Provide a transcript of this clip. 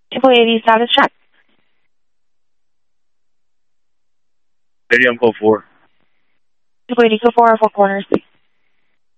280 status check. Stadium code 4. 280 code 4, 4 corners.